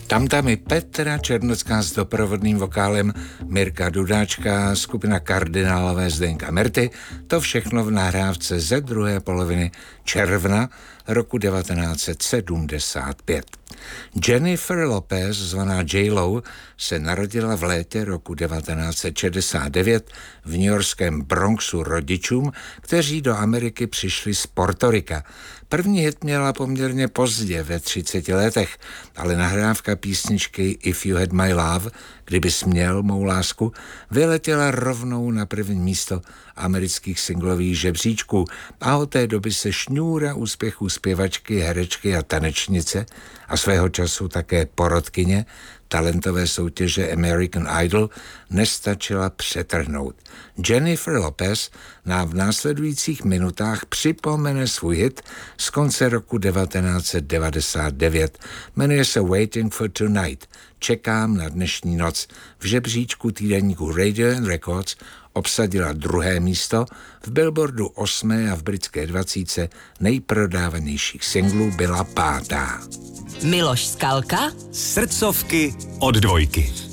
Tam i Petra Černocká s doprovodným vokálem, Mirka Dudáčka, skupina Kardinálové Zdeňka Merty, to všechno v nahrávce ze druhé poloviny června roku 1975. Jennifer Lopez, zvaná J-Lo, se narodila v létě roku 1969 v newyorském Bronxu rodičům, kteří do Ameriky přišli z Portorika. První hit měla poměrně pozdě, ve 30 letech, ale nahrávka písničky If You Had My Love, kdybys měl mou lásku, vyletěla rovnou na první místo amerických singlových žebříčků a od té doby se šňůra úspěchů zpěvačky, herečky a tanečnice a svého času také porodkyně talentové soutěže American Idol nestačila přetrhnout. Jennifer Lopez nám v následujících minutách připomene svůj hit z konce roku 1999. Jmenuje se Waiting for Tonight. Čekám na dnešní noc. V žebříčku týdeníku Radio and Records obsadila 2. místo, v Billboardu 8. a v britské 20 nejprodávanějších singlů byla 5. Miloš Skalka. Srdcovky od Dvojky.